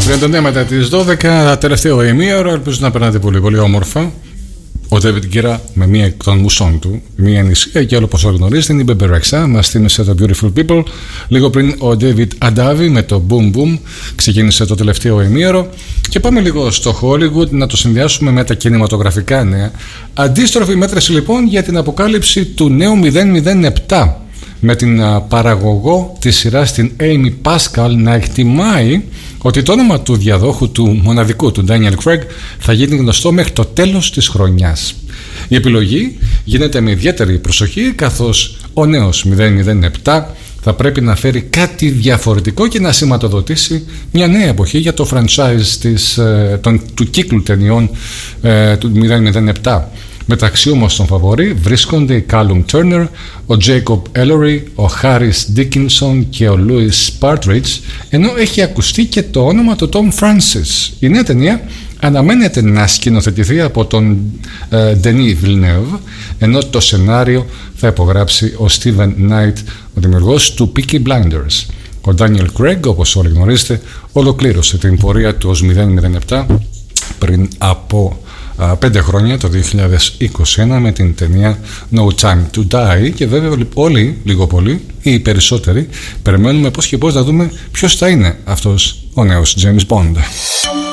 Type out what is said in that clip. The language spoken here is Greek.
39 μετά τις 12, τελευταίο ημίωρο, ελπίζω να περνάτε πολύ πολύ όμορφα. Ο David Guetta με μία εκ των μουσών του, μία νησία και όλο όπως το γνωρίζετε είναι η Bebe Rexha, μας θύμισε το Beautiful People. Λίγο πριν ο David Adavi με το Boom Boom ξεκίνησε το τελευταίο ημίωρο. Και πάμε λίγο στο Hollywood να το συνδυάσουμε με τα κινηματογραφικά νέα. Αντίστροφη μέτρηση λοιπόν για την αποκάλυψη του νέου 007, με την παραγωγό της σειράς την Amy Pascal να εκτιμάει ότι το όνομα του διαδόχου του μοναδικού του Daniel Craig θα γίνει γνωστό μέχρι το τέλος της χρονιάς. Η επιλογή γίνεται με ιδιαίτερη προσοχή, καθώς ο νέος 007 θα πρέπει να φέρει κάτι διαφορετικό και να σηματοδοτήσει μια νέα εποχή για το franchise του κύκλου ταινιών του 007. Μεταξύ όμως των φαβορί βρίσκονται η Callum Turner, ο Jacob Ellery, ο Harris Dickinson και ο Louis Partridge, ενώ έχει ακουστεί και το όνομα του Tom Francis. Η νέα ταινία αναμένεται να σκηνοθετηθεί από τον Denis Villeneuve, ενώ το σενάριο θα υπογράψει ο Steven Knight, ο δημιουργός του Peaky Blinders. Ο Daniel Craig, όπως όλοι γνωρίζετε, ολοκλήρωσε την πορεία του ως 007 πριν από 5 χρόνια, το 2021, με την ταινία No Time to Die, και βέβαια όλοι, λίγο πολύ ή οι περισσότεροι, περιμένουμε πώς και πώς να δούμε ποιος θα είναι αυτός ο νέος James Bond.